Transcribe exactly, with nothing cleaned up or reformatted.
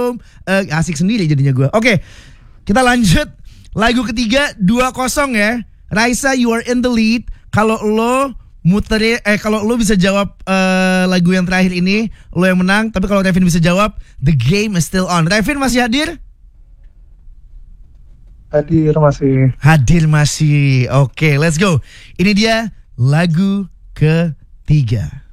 Home. uh, Asik sendiri jadinya gue. Oke, kita lanjut. Lagu ketiga dua kosong ya. Raisa, you are in the lead. Kalau lo muter eh kalau lo bisa jawab uh, lagu yang terakhir ini, lo yang menang. Tapi kalau Revin bisa jawab, the game is still on. Revin masih hadir? Hadir masih. Hadir masih. Oke, let's go. Ini dia lagu ketiga.